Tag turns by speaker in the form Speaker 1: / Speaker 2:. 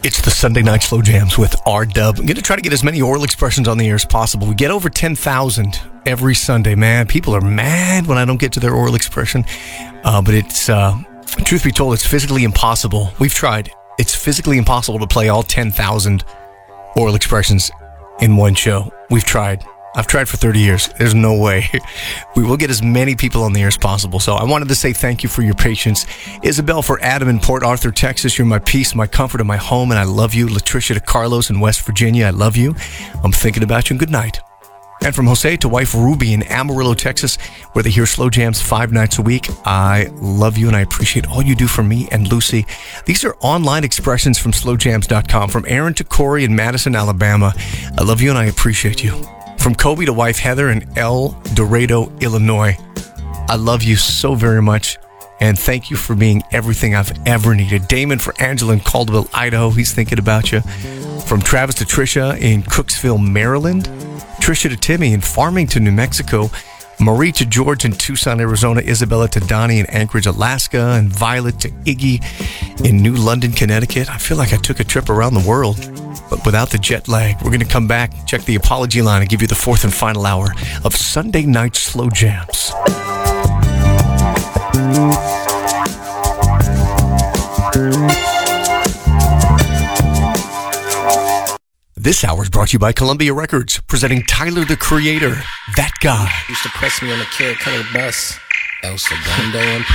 Speaker 1: It's the Sunday Night Slow Jams with R-Dub. I'm going to try to get as many oral expressions on the air as possible. We get over 10,000 every Sunday, man. People are mad when I don't get to their oral expression. But it's, truth be told, it's physically impossible. We've tried. It's physically impossible to play all 10,000 oral expressions in one show. We've tried. I've tried for 30 years. There's no way. We will get as many people on the air as possible. So I wanted to say thank you for your patience. Isabel for Adam in Port Arthur, Texas. You're my peace, my comfort, and my home, and I love you. Latricia to Carlos in West Virginia. I love you. I'm thinking about you, and good night. And from Jose to wife Ruby in Amarillo, Texas, where they hear Slow Jams 5 nights a week. I love you, and I appreciate all you do for me and Lucy. These are online expressions from slowjams.com. From Aaron to Corey in Madison, Alabama. I love you, and I appreciate you. From Kobe to wife Heather in El Dorado, Illinois. I love you so very much, and thank you for being everything I've ever needed. Damon for Angela in Caldwell, Idaho. He's thinking about you. From Travis to Trisha in Cooksville, Maryland. Trisha to Timmy in Farmington, New Mexico. Marie to George in Tucson, Arizona. Isabella to Donnie in Anchorage, Alaska. And Violet to Iggy in New London, Connecticut. I feel like I took a trip around the world, but without the jet lag. We're going to come back, check the apology line, and give you the fourth and final hour of Sunday Night Slow Jams. This hour is brought to you by Columbia Records, presenting Tyler, the Creator, That Guy.
Speaker 2: Used to press me on the Carrot Colored bus. El Segundo and